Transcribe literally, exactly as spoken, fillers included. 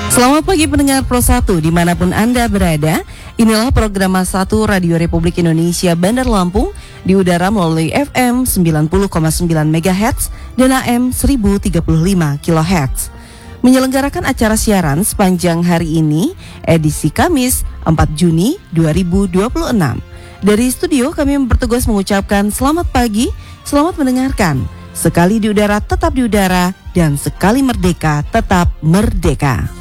Selamat pagi pendengar Pro satu dimanapun Anda berada. Inilah program satu Radio Republik Indonesia Bandar Lampung di udara melalui F M sembilan puluh koma sembilan megahertz dan A M seribu tiga puluh lima kilohertz. Menyelenggarakan acara siaran sepanjang hari ini, edisi Kamis empat Juni dua ribu dua puluh enam. Dari studio kami bertugas mengucapkan selamat pagi, selamat mendengarkan. Sekali di udara tetap di udara dan sekali merdeka tetap merdeka.